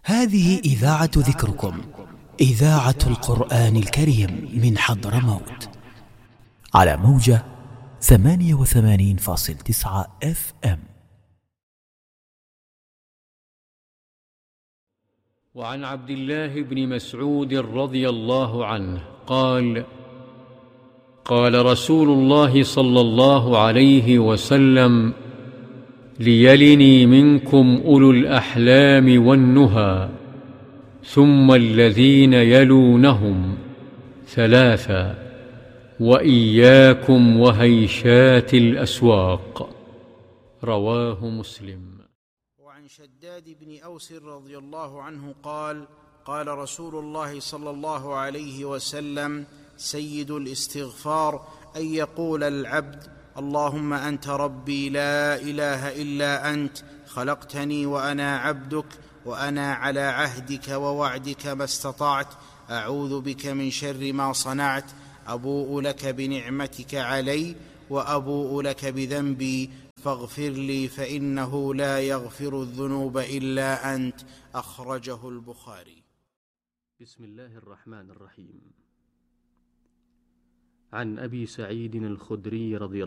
هذه إذاعة ذكركم، إذاعة القرآن الكريم من حضرموت، على موجة 88.9 FM. وعن عبد الله بن مسعود رضي الله عنه قال: قال رسول الله صلى الله عليه وسلم: ليلني منكم أولو الأحلام والنهى، ثم الذين يلونهم، ثلاثا: وإياكم وهيشات الأسواق. رواه مسلم. وعن شداد بن أوس رضي الله عنه قال: قال رسول الله صلى الله عليه وسلم: سيد الاستغفار أن يقول العبد: اللهم أنت ربي لا إله إلا أنت، خلقتني وأنا عبدك، وأنا على عهدك ووعدك ما استطعت، أعوذ بك من شر ما صنعت، أبوء لك بنعمتك علي وأبوء لك بذنبي، فاغفر لي فإنه لا يغفر الذنوب إلا أنت. أخرجه البخاري. بسم الله الرحمن الرحيم. عن أبي سعيد الخدري رضي